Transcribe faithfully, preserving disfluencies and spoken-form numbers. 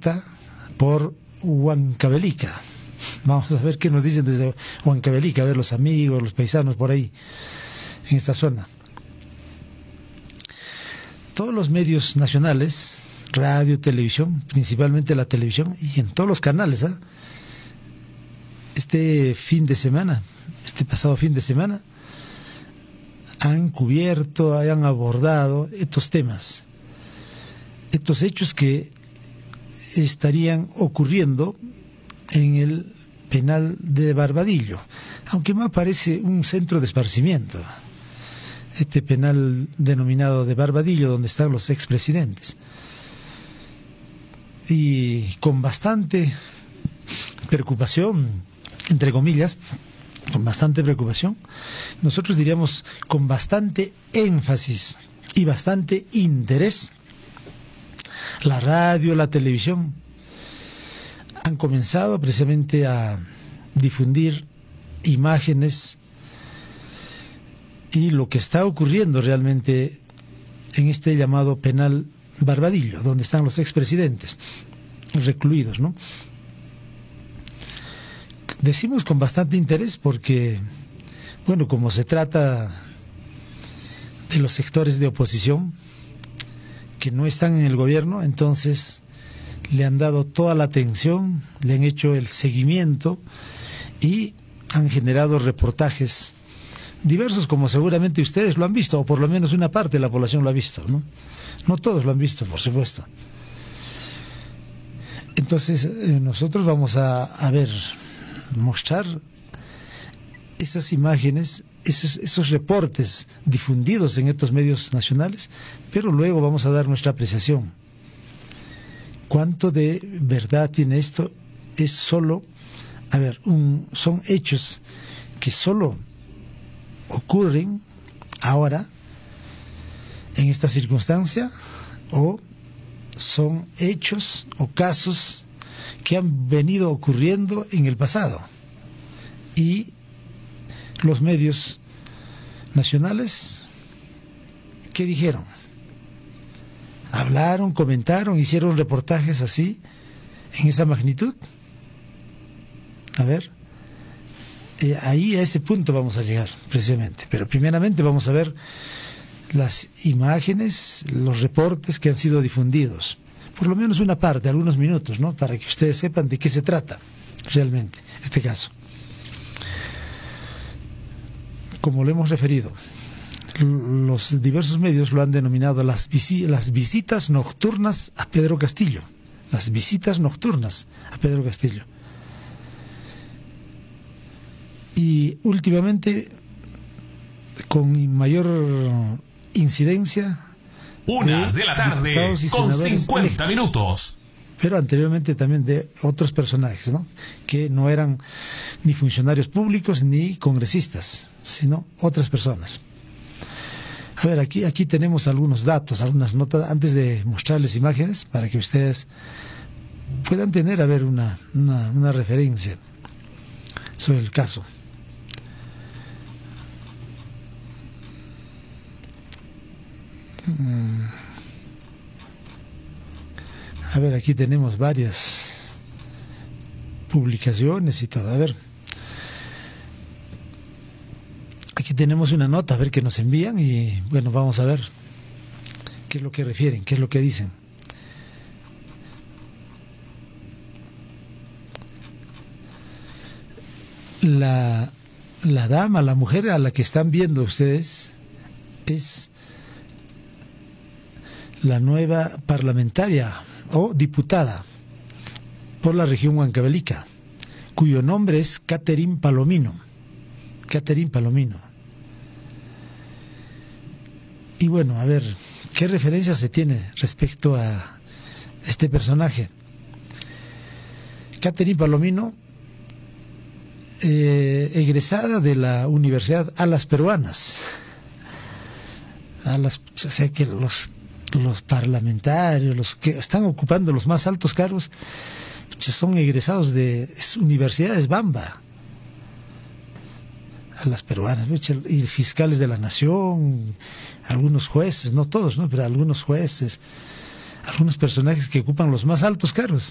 directa por Huancavelica. Vamos a ver qué nos dicen desde Huancavelica, a ver los amigos, los paisanos por ahí, en esta zona. Todos los medios nacionales, radio, televisión, principalmente la televisión, y en todos los canales, ¿eh? Este fin de semana, este pasado fin de semana, han cubierto, han abordado estos temas, estos hechos que estarían ocurriendo en el penal de Barbadillo, aunque más parece un centro de esparcimiento, este penal denominado de Barbadillo, donde están los expresidentes. Y con bastante preocupación, entre comillas, con bastante preocupación, nosotros diríamos con bastante énfasis y bastante interés, la radio, la televisión han comenzado precisamente a difundir imágenes y lo que está ocurriendo realmente en este llamado penal Barbadillo, donde están los expresidentes recluidos, ¿no? Decimos con bastante interés porque, bueno, como se trata de los sectores de oposición que no están en el gobierno, entonces le han dado toda la atención, le han hecho el seguimiento y han generado reportajes diversos, como seguramente ustedes lo han visto, o por lo menos una parte de la población lo ha visto, ¿no? No todos lo han visto, por supuesto. Entonces, eh, nosotros vamos a, a ver, mostrar esas imágenes, esos, esos reportes difundidos en estos medios nacionales, pero luego vamos a dar nuestra apreciación. ¿Cuánto de verdad tiene esto? Es solo, a ver, un, son hechos que solo ocurren ahora, en esta circunstancia, o son hechos o casos que han venido ocurriendo en el pasado. Y los medios nacionales, ¿qué dijeron? Hablaron, comentaron, hicieron reportajes así, en esa magnitud. A ver, eh, ahí a ese punto vamos a llegar, precisamente. Pero primeramente vamos a ver las imágenes, los reportes que han sido difundidos. Por lo menos una parte, algunos minutos, ¿no? Para que ustedes sepan de qué se trata realmente este caso. Como lo hemos referido, los diversos medios lo han denominado las, visi las visitas nocturnas a Pedro Castillo. Las visitas nocturnas a Pedro Castillo. Y últimamente, con mayor incidencia, una de la tarde con cincuenta minutos. Pero anteriormente también de otros personajes, ¿no? Que no eran ni funcionarios públicos ni congresistas, sino otras personas. A ver, aquí, aquí tenemos algunos datos, algunas notas, antes de mostrarles imágenes, para que ustedes puedan tener, a ver, una, una, una referencia sobre el caso. A ver, aquí tenemos varias publicaciones y todo. A ver, aquí tenemos una nota, a ver, que nos envían y bueno, vamos a ver qué es lo que refieren, qué es lo que dicen. La, la dama, la mujer a la que están viendo ustedes es la nueva parlamentaria o diputada por la región Huancavelica, cuyo nombre es Catherine Palomino. Catherine Palomino. Y bueno, a ver, ¿qué referencia se tiene respecto a este personaje? Catherine Palomino, eh, egresada de la Universidad Alas Peruanas. Alas, o sea que los los parlamentarios, los que están ocupando los más altos cargos, son egresados de universidades Bamba, a las peruanas, y fiscales de la nación, algunos jueces, no todos, ¿no? Pero algunos jueces, algunos personajes que ocupan los más altos cargos